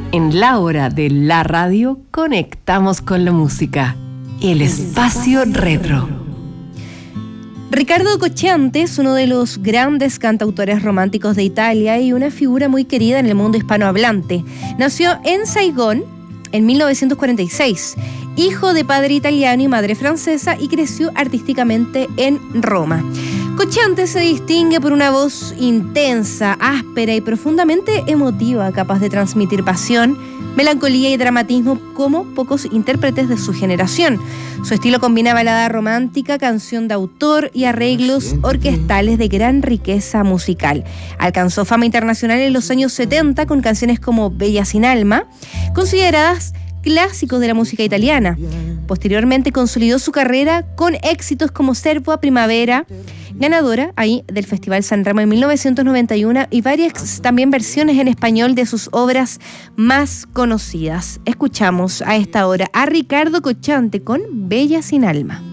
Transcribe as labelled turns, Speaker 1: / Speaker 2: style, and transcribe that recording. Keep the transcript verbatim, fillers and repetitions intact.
Speaker 1: En la hora de la radio conectamos con la música. El espacio retro.
Speaker 2: Ricardo Cocciante es uno de los grandes cantautores románticos de Italia y una figura muy querida en el mundo hispanohablante. Nació en Saigón en mil novecientos cuarenta y seis, hijo de padre italiano y madre francesa, y creció artísticamente en Roma. Cocciante se distingue por una voz intensa, áspera y profundamente emotiva, capaz de transmitir pasión, melancolía y dramatismo como pocos intérpretes de su generación. Su estilo combina balada romántica, canción de autor y arreglos orquestales de gran riqueza musical. Alcanzó fama internacional en los años setenta con canciones como Bella sin alma, consideradas clásicos de la música italiana. Posteriormente consolidó su carrera con éxitos como Servo a Primavera, ganadora ahí del Festival San Remo en mil novecientos noventa y uno, y varias también versiones en español de sus obras más conocidas. Escuchamos a esta hora a Ricardo Cocciante con Bella sin alma.